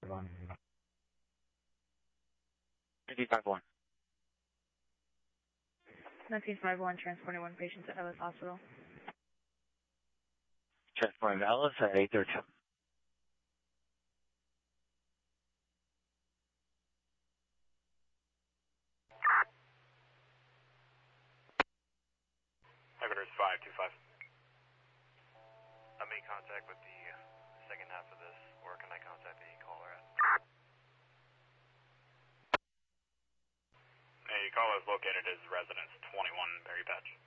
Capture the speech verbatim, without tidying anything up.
nineteen five one. nineteen five one, transporting one patient to Ellis Hospital. Transporting to Ellis at eight thirty. Headquarters five two five. I made contact with the second half of this, or can I contact the caller at? Hey, caller is located as residence twenty-one Berry Patch.